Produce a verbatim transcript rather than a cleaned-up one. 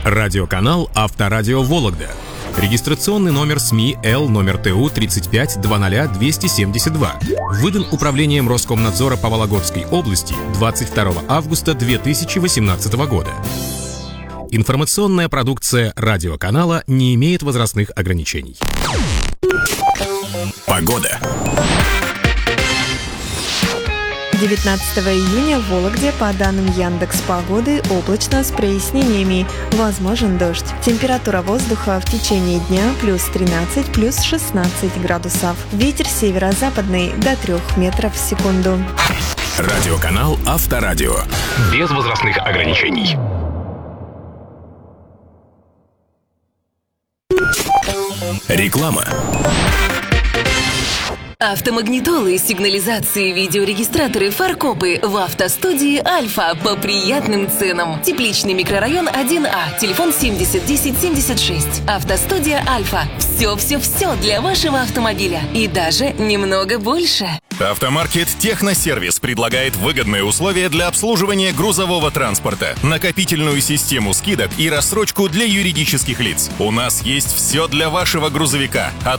Радиоканал «Авторадио Вологда». Регистрационный номер СМИ Л номер Т У тридцать пять двадцать двести семьдесят два. Выдан Управлением Роскомнадзора по Вологодской области двадцать второго августа две тысячи восемнадцатого года. Информационная продукция радиоканала не имеет возрастных ограничений. Погода. девятнадцатого июня в Вологде, по данным Яндекс.Погоды, облачно с прояснениями. Возможен дождь. Температура воздуха в течение дня плюс тринадцать, плюс шестнадцать градусов. Ветер северо-западный до трёх метров в секунду. Радиоканал «Авторадио». Без возрастных ограничений. Реклама. Автомагнитолы, сигнализации, видеорегистраторы, фаркопы в автостудии «Альфа» по приятным ценам. Тепличный микрорайон один А, телефон семьдесят десять семьдесят шесть. Автостудия «Альфа». Все-все-все для вашего автомобиля. И даже немного больше. Автомаркет «Техносервис» предлагает выгодные условия для обслуживания грузового транспорта, накопительную систему скидок и рассрочку для юридических лиц. У нас есть все для вашего грузовика.